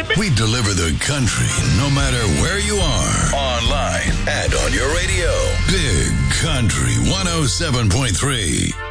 We deliver the country no matter where you are. Online and on your radio. Big Country 107.3.